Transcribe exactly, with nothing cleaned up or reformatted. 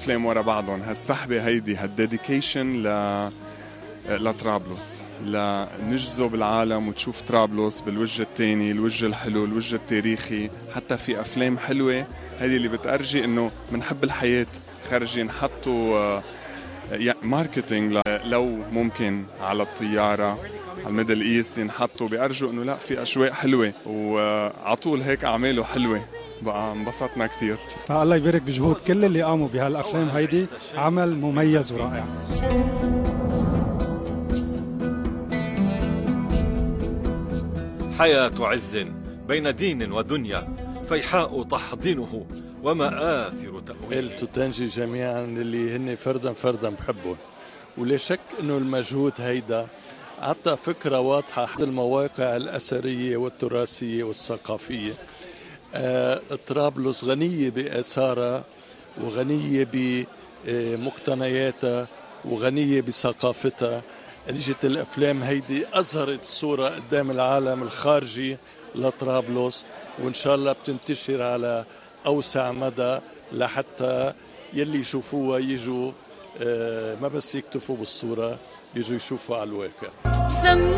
أفلام ورا بعضهم. هالسحبة هيدي هالديديكيشن ل لطرابلس، لنجذب العالم وتشوف طرابلس بالوجه التاني، الوجه الحلو، الوجه التاريخي. حتى في أفلام حلوة هذه اللي بتأرجي إنه منحب الحياة، خارجين حطوا ماركتينج لو ممكن على الطيارة على الميدل ايست، ينحطوا بيأرجوا إنه لا في أشواق حلوة، وعطول هيك أعماله حلوة. بقى انبسطنا كتير. الله يبارك بجهود كل اللي قاموا بهالأفلام هيدي، عمل مميز ورائع. حياة عز بين دين ودنيا، فيحاء تحضنه ومآثر تأويله. التوتنجي جميعا اللي هن فردا فردا بحبهم، ولا شك انه المجهود هيدا عطى فكرة واضحة عن المواقع الأثرية والتراثية والثقافية. آه، طرابلس غنية بآثارها وغنية بمقتنياتها وغنية بثقافتها. اجت الافلام هيدي اظهرت الصوره قدام العالم الخارجي لطرابلس، وان شاء الله بتنتشر على اوسع مدى لحتى يلي يشوفوها يجوا ما بس يكتفوا بالصوره، يجوا يشوفوا على الواقع.